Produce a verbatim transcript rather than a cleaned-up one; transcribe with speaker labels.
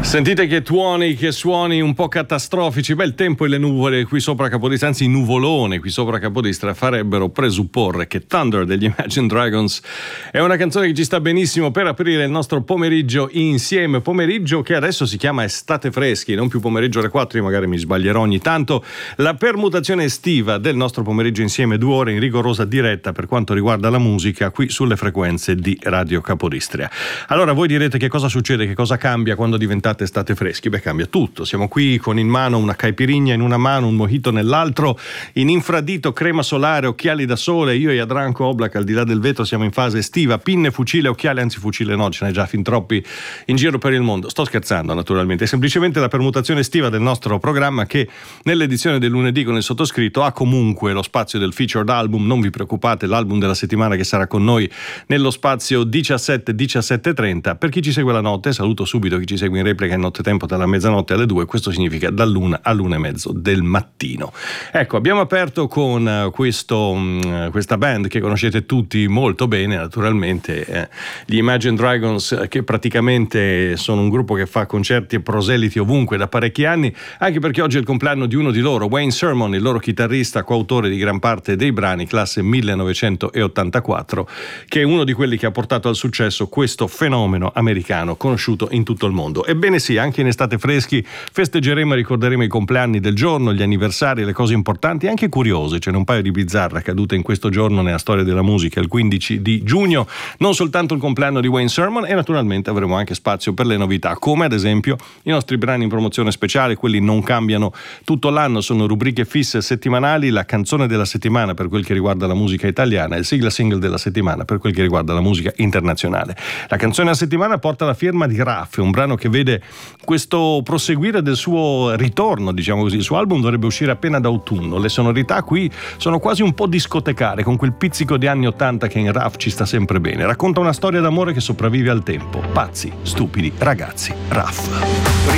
Speaker 1: Sentite che tuoni, che suoni un po' catastrofici. Beh, il tempo e le nuvole qui sopra Capodistria, anzi i nuvolone qui sopra Capodistria farebbero presupporre che Thunder degli Imagine Dragons è una canzone che ci sta benissimo per aprire il nostro pomeriggio insieme, pomeriggio che adesso si chiama Estate Freschi, non più pomeriggio alle quattro, io magari mi sbaglierò ogni tanto. La permutazione estiva del nostro pomeriggio insieme, due ore in rigorosa diretta per quanto riguarda la musica qui sulle frequenze di Radio Capodistria. Allora voi direte che cosa succede, che cosa cambia quando diventate Estate Freschi? Beh, cambia tutto. Siamo qui con in mano una caipirinha in una mano, un mojito nell'altro, in infradito, crema solare, occhiali da sole. Io e Jadranko Oblak, al di là del vetro, siamo in fase estiva. Pinne, fucile, occhiali, anzi fucile no, ce n'è già fin troppi in giro per il mondo. Sto scherzando, naturalmente. È semplicemente la permutazione estiva del nostro programma che nell'edizione del lunedì con il sottoscritto ha comunque lo spazio del featured album. Non vi preoccupate, l'album della settimana che sarà con noi nello spazio diciassette diciassette trenta. Per chi ci segue la notte, saluto subito chi ci segue in replica in nottetempo dalla mezzanotte alle due, questo significa dall'una all'una e mezzo del mattino. Ecco, abbiamo aperto con questo, questa band che conoscete tutti molto bene, naturalmente, eh, gli Imagine Dragons, che praticamente sono un gruppo che fa concerti e proseliti ovunque da parecchi anni, anche perché oggi è il compleanno di uno di loro, Wayne Sermon, il loro chitarrista, coautore di gran parte dei brani, classe millenovecentottantaquattro, che è uno di quelli che ha portato al successo questo fenomeno americano conosciuto in tutto il mondo. Ebbene sì, anche in Estate Freschi festeggeremo e ricorderemo i compleanni del giorno, gli anniversari, le cose importanti, anche curiose. C'è un paio di bizzarre accadute in questo giorno nella storia della musica, il quindici di giugno, non soltanto il compleanno di Wayne Sermon, e naturalmente avremo anche spazio per le novità, come ad esempio i nostri brani in promozione speciale. Quelli non cambiano tutto l'anno, sono rubriche fisse settimanali, la canzone della settimana per quel che riguarda la musica italiana, il sigla single della settimana per quel che riguarda la musica internazionale. La canzone della settimana porta la firma di Raff, un brano che vede questo proseguire del suo ritorno, diciamo così. Il suo album dovrebbe uscire appena d'autunno. Le sonorità qui sono quasi un po' discotecare, con quel pizzico di anni ottanta che in Raff ci sta sempre bene. Racconta una storia d'amore che sopravvive al tempo. Pazzi, stupidi ragazzi, Raff.